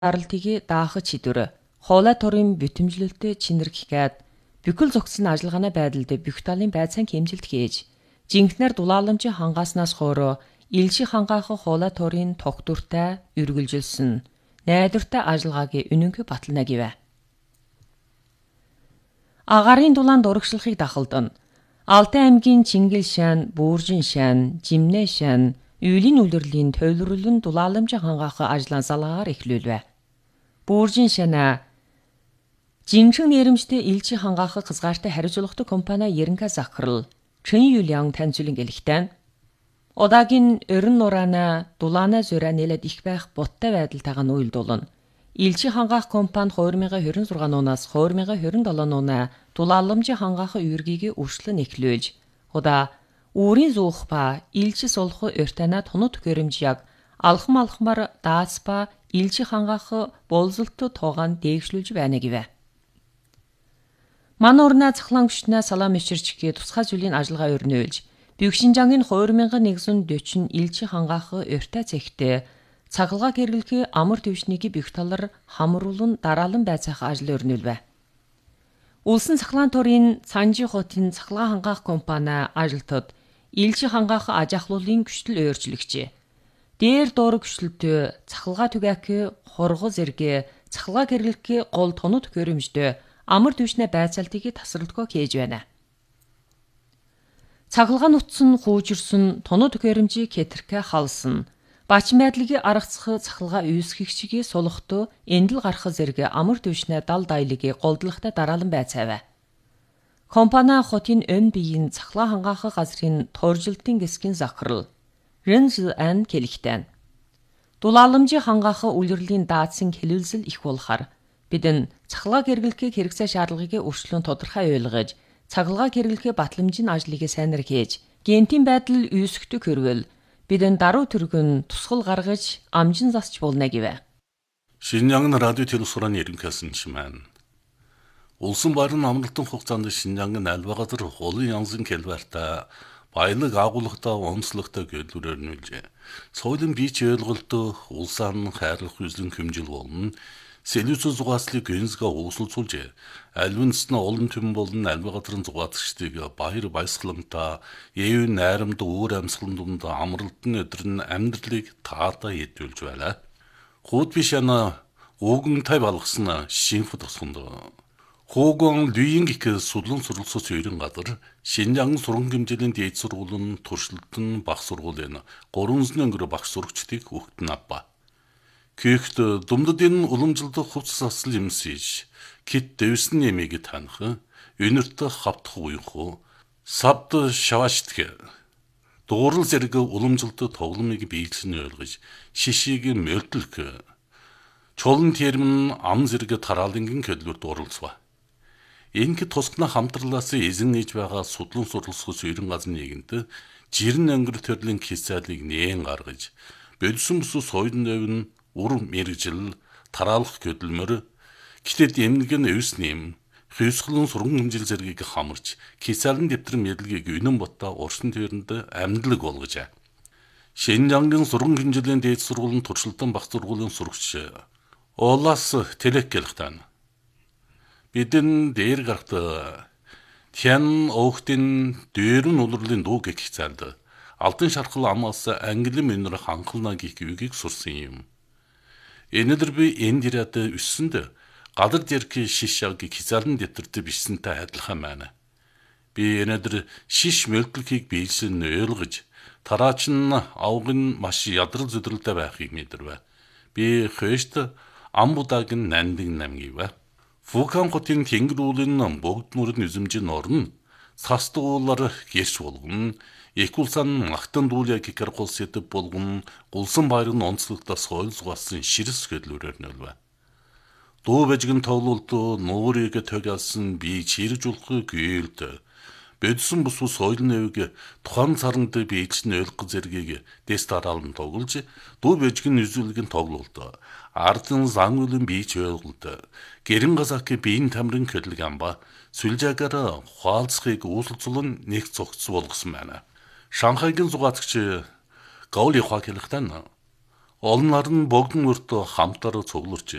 Аралтыг даахад шийдвэр. Хоолой турын бүтэмжлэлтэй чинэрх гээд бүхэл зохицсон ажиллагааны байдалд бүх талын байцаан хэмжилт хийж, жинхнэр дулааламжийн хангааснаас хоороо илших хангаах хоолой турын тогтвортой үргэлжилсэн найдвартай ажиллагааг үнэнгүй батална гэв. Агарын дулаан дурагшлахыг дахалдан. Алтай аймгийн Чингил шаан, Бүүржин шаан, Жимнэ шаан, Үйлийн үлрэлийн төвлөрүүлэн дулааламжийн хангаах ажлын салгаар эхлүүлвэ. Бүүржин шаана жинхэнэ нэрэмжтэй илжи хангаах хязгаартай хариуцлагатай компани Ерөнхий захирал Чэн Юлиан таньцуулан гэлэхтэн. Одаагийн өрн нураана дулаана зураа нэлээд их байх боттой байдалтайгаа нуйлдуулна. Илжи хангаах компани 2026 оноос 2027 оноо дулааламжийн хангаах үүргийг өршлөн эхлүүлж, удаа үүрийн зуух ба илжи сулх өртанаа тонот гэрэмж яг алхмаар даас ба илжи хангаах болзолт тоогоон дээгшлүүлж байна гэв. Ман урнаа цахлаан гүшнээ салаам ичирчгээ тусгай зүйлийн ажиллагаа өрнөөлж, Бюкшинжангийн 2140 илжи хангаах өртөө цэгтээ цагалгаа гэргэлхий амар төвшнийг бүх талар хамруулан дараалан байцаах ажил өрнүүлвэ. Улсын цахлаан турын Цанжи хотын цахлаа хангаах компани ажилтад илжи хангаах аж ахлуулын гүштэл өөрчлөгчээ. Дээр доор гүшилтөө цахалгаа түгээх хорго зэрэг цахалгаа гэргэлхий гол тонот гэрэмждөө амар төвшнээ байцаалтыг тасралтгүй хийж байна. Цахалгаа нутсан хуужирсан тонот гэрэмжийг хэтэрхэ халсан. Бачин байдлыг аргацах цахалгаа үүсгэгчийг сулхтөө эндэл гарах зэрэг амар төвшнээ дал дайлыг голдлохтой дараалан байцаавэ. Компани хотын өн биеийн цахлаа хангаах газрын торжилтын гисгийн захирал Рэнз ан хэлэхтэн. Дулааламжийн хангаах үлрэлийн даацсан хэлэлцэл их болохоор бидэн цахалгаа гэргэлхийг хэрэгцээ шаардлагыг өршлөн тодорхой ойлгож, цахалгаа гэргэлхий батламжийн ажлыг сайнаар хийж, гентийн байдал үүсгэдэг хөрвөл бидэн даруй төргөн тусгал гаргаж амжин засч болно гэв. Шинжаангын радио телевизорын ерөнхийлөгч Улсын байрны амралтын хугацаанд Шинжаангын альва газар улын янзын келбартай баялаг агуулгатай онцлогтой гэдлүүрээр нүүлжээ. Соёлын бич ойлголтоо улсaan хайрлах үзлэн хэмжил болно. Селюцийн зугааслыг гэнзгээ уусалцуулжээ. Альвинсны олон төм болон альва газрын зугаацчдыг баяр баясгаламтай, евэн найрамд өөр амьсгалын дунд амралтын өдөр нь амьдралыг таатай хэдүүлж байлаа. Хууд биш яна ууган тай балгасан шинх тосгонд. Хууган Лүйин гих судлан суралцах суурин газар Шинжаангын сургууль хэмжээний дээд сургуулийн туршилтын багш сургуулийн 300 өнгөр багш сурагчдыг өгтөн авба. Кихт думдын уламжлалт хувцас асал юмсиж кит дэвсэн нэмийг танах өнөрт хавтах уйху савд шаваштгэ дуурал зэрэг уламжлалт тогломыг биелсэн ойлгож шишийг мөлтөлх чолон термин ам зэрэг тараалангийн хөдөлгөөр дууралцва. Энэхэ тусгана хамтралаас эзэн ээж байгаа судлан суралцах суурин газрын нэгэнт жирэн өнгөр төрлийн хязгаарлыг нээн гаргаж бодсон бүс соёлын өвн ур мэрэгжил тараалах хөдөлмөр гэтэд эмнэг нь өвс нэм хүйсгэлэн сурган хэмжил зэргийг хамарч хязгаарлын дэвтэр мэдлэгийг үнэн боттоо урсан төрөнд амьдлаг болгожээ. Шинжаангын сурган хэмжээний дээд сургуулийн туршилтын багц сургуулийн сурагч Олас Телekkelхтан бидэн дээр гарт Тян оохтын дээрэн улирлын дуу гэх цаанд алтан шархал амаас англи мөнөр ханхална гэх үгийг сурсан юм. Энэдэр би энэ дирад өссөнд гадар дэрх шиш яг хязаарлан дэвтэрт бичсэнтэй адилхан байна. Би энэдэр шиш мөлтлөхийг биелсэн ойлгож тараач нь авгын маш ядрал зүдрэлтэй байхыг мэдэрвэ. Би хөөст амбудаг нандиг намгийвэ. Фукан хотын тэнгэрүүлэн богд нүрэн үзэмжин орн састуулар гэрч болгон Экулсан махтан дүүлээ гикэр гол сэтэв болгон гулсан байрын онцлогдоос хойл зугаасан ширэс хөдлөрөөр нөлвэ. Дуу бэжгэн тоглолт нуурыг төгөлсөн би чиржүүлэх гээлт. Бодсон бус соёлын өвг тухайн царанд биечлэн ойлгох зэргийг дэс дараалан тоглож дуу бэжгэн үзүүлгэн тоглолт. Ардын зангуулын бийч ойлголт. Гэрэн газак биеийн тамрын хөдлөг амба сүлжаагаар хуалцахыг үүсэлцүүлэн нэг цогц болгосон байна. Шанхайгийн зугаацч Гаоли Хвакелхтан Олон нар нь богдон өртөө хамтараа цугларч